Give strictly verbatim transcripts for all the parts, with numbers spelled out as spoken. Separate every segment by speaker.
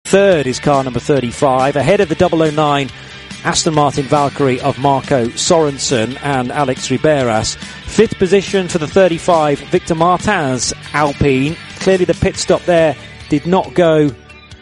Speaker 1: Third is car number thirty-five, ahead of the double oh nine Aston Martin Valkyrie of Marco Sorensen and Alex Riberas. Fifth position for the thirty-five, Victor Martin's Alpine. Clearly the pit stop there did not go,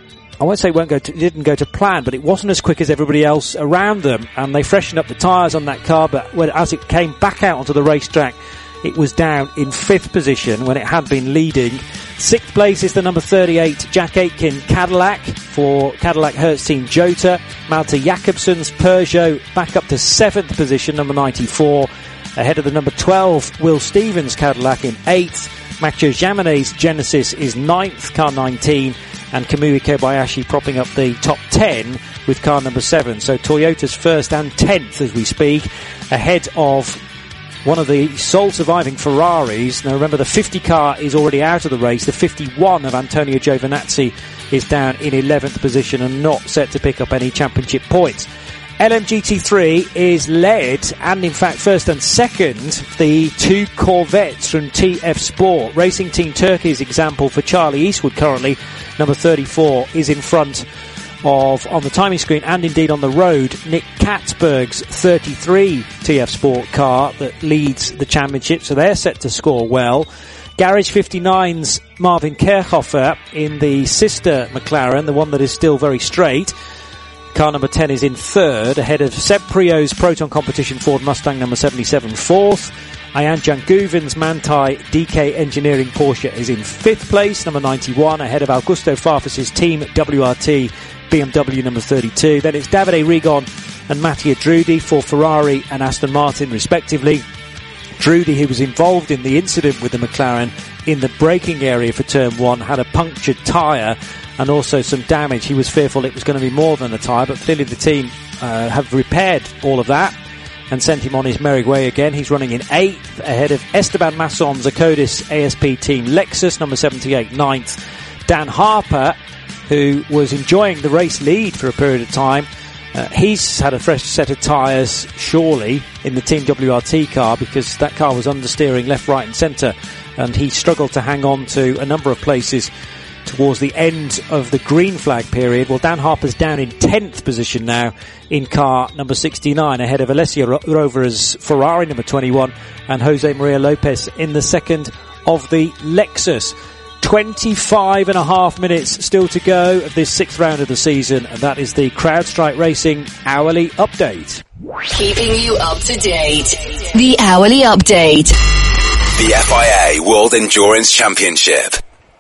Speaker 1: I won't say won't go to, didn't go to plan, but it wasn't as quick as everybody else around them, and they freshened up the tyres on that car, but when, as it came back out onto the racetrack, it was down in fifth position when it had been leading. Sixth place is the number thirty-eight Jack Aitken Cadillac for Cadillac Hertz Team Jota. Malte Jakobsen's Peugeot back up to seventh position, number ninety-four. Ahead of the number twelve Will Stevens Cadillac in eighth. Mathieu Jaminet's Genesis is ninth, car nineteen. And Kamui Kobayashi propping up the top ten with car number seven. So Toyota's first and tenth as we speak, ahead of one of the sole surviving Ferraris. Now remember, the fifty car is already out of the race. The fifty-one of Antonio Giovinazzi is down in eleventh position and not set to pick up any championship points. L M G T three is led, and in fact first and second, the two Corvettes from T F Sport. Racing Team Turkey's example for Charlie Eastwood currently, number thirty-four, is in front of, on the timing screen and indeed on the road, Nick Katzberg's thirty-three T F Sport car that leads the championship, so they're set to score well. Garage fifty-nine's Marvin Kerchhofer in the sister McLaren, the one that is still very straight. Car number ten is in third, ahead of Seb Prio's Proton Competition Ford Mustang number seventy-seven, fourth. Ayan Janguven's Manthey D K Engineering Porsche is in fifth place, number ninety-one, ahead of Augusto Farfus's Team W R T B M W number thirty-two. Then it's Davide Rigon and Mattia Drudi for Ferrari and Aston Martin respectively. Drudi, who was involved in the incident with the McLaren in the braking area for turn one, had a punctured tyre and also some damage. He was fearful it was going to be more than a tyre, but clearly the team uh, have repaired all of that and sent him on his merry way again. He's running in eighth, ahead of Esteban Masson's Acodis A S P team Lexus, number seventy-eight, ninth. Dan Harper, who was enjoying the race lead for a period of time, uh, he's had a fresh set of tyres, surely, in the Team W R T car, because that car was understeering left, right and centre, and he struggled to hang on to a number of places towards the end of the green flag period. Well, Dan Harper's down in tenth position now in car number sixty-nine, ahead of Alessio Ro- Rover's Ferrari number twenty-one and Jose Maria Lopez in the second of the Lexus. twenty-five and a half minutes still to go of this sixth round of the season, and that is the CrowdStrike Racing Hourly Update.
Speaker 2: Keeping you up to date. The Hourly Update.
Speaker 3: The F I A World Endurance Championship.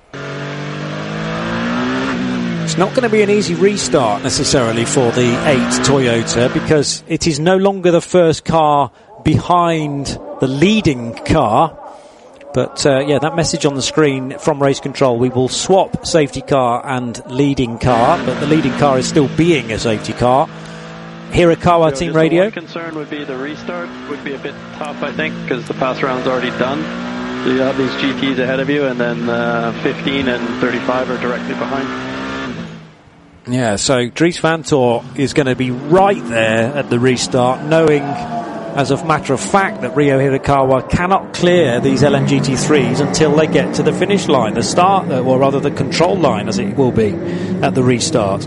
Speaker 1: It's not going to be an easy restart necessarily for the eight Toyota, because it is no longer the first car behind the leading car. But uh, yeah, that message on the screen from race control, we will swap safety car and leading car, but the leading car is still being a safety car. Hirakawa so Team Radio.
Speaker 4: One concern would be the restart would be a bit tough, I think, because the pass round's already done. So you have these G Ts ahead of you, and then uh, fifteen and thirty-five are directly behind.
Speaker 1: Yeah, so Dries Vanthoor is going to be right there at the restart, knowing, as a matter of fact, that Ryo Hirakawa cannot clear these L M G T threes until they get to the finish line, the start, or rather the control line, as it will be at the restart.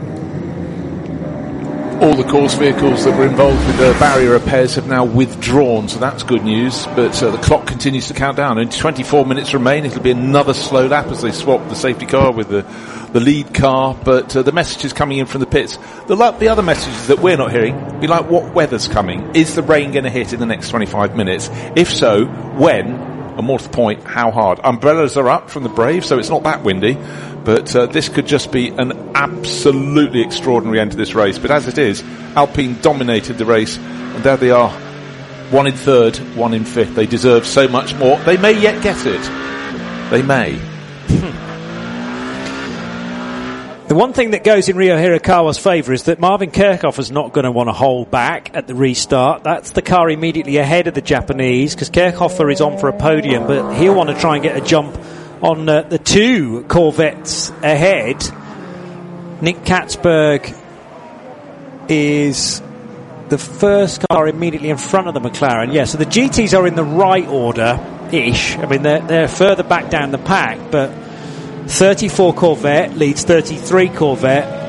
Speaker 5: All the course vehicles that were involved with the barrier repairs have now withdrawn, so that's good news. But uh, the clock continues to count down. Only twenty-four minutes remain. It'll be another slow lap as they swap the safety car with the, the lead car. But uh, the messages coming in from the pits, the, the other messages that we're not hearing, be like, what weather's coming? Is the rain going to hit in the next twenty-five minutes? If so, when? And more to the point, how hard? Umbrellas are up from the Brave, so it's not that windy. But uh, this could just be an absolutely extraordinary end to this race. But as it is, Alpine dominated the race, and there they are, one in third, one in fifth. They deserve so much more. They may yet get it. They may.
Speaker 1: The one thing that goes in Ryo Hirakawa's favour is that Marvin Kerchhofer's not going to want to hold back at the restart. That's the car immediately ahead of the Japanese, because Kerchhofer is on for a podium, but he'll want to try and get a jump on uh, the two Corvettes ahead. Nick Katzberg is the first car immediately in front of the McLaren. Yeah, so the G Ts are in the right order-ish. I mean, they're, they're further back down the pack, but thirty-four Corvette leads thirty-three Corvette.